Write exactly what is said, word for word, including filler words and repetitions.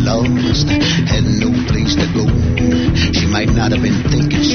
lost, had no place to go. She might not have been thinking